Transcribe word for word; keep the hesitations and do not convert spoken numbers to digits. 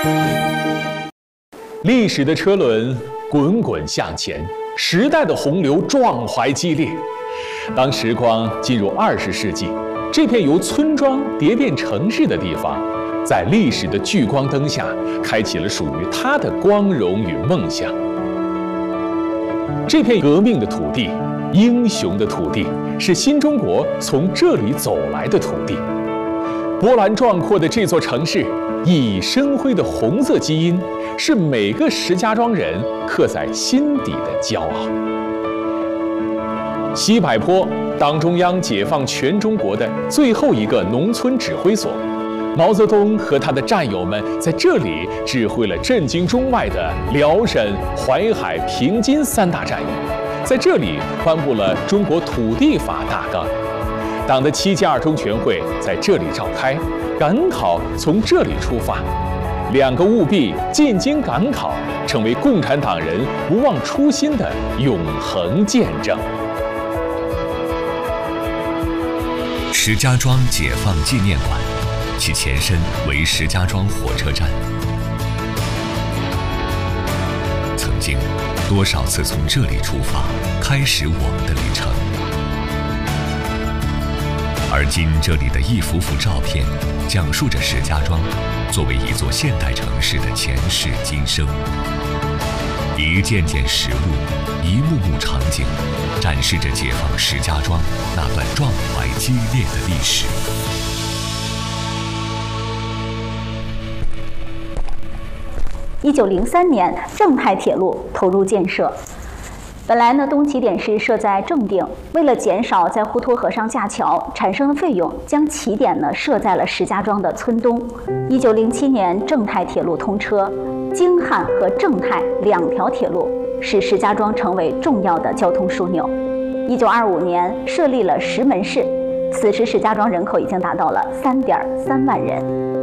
历史的车轮滚滚向前，时代的洪流壮怀激烈。当时光进入二十世纪，这片由村庄蝶变城市的地方，在历史的聚光灯下，开启了属于它的光荣与梦想。这片革命的土地，英雄的土地，是新中国从这里走来的土地。波澜壮阔的这座城市，熠熠生辉的红色基因，是每个石家庄人刻在心底的骄傲。西柏坡，党中央解放全中国的最后一个农村指挥所，毛泽东和他的战友们在这里指挥了震惊中外的辽沈、淮海、平津三大战役，在这里颁布了中国土地法大纲。党的七届二中全会在这里召开，赶考从这里出发，两个务必进京赶考，成为共产党人不忘初心的永恒见证。 石家庄解放纪念馆，其前身为石家庄火车站，曾经多少次从这里出发，开始我们的旅程。而今这里的一幅幅照片，讲述着石家庄作为一座现代城市的前世今生。一件件实物，一幕幕场景，展示着解放石家庄那段壮怀激烈的历史。 一九零三年，正太铁路投入建设。本来呢，东起点是设在正定，为了减少在滹沱河上架桥产生的费用，将起点呢设在了石家庄的村东。一九零七年，正太铁路通车，京汉和正太两条铁路使石家庄成为重要的交通枢纽。一九二五年，设立了石门市，此时石家庄人口已经达到了三点三万人。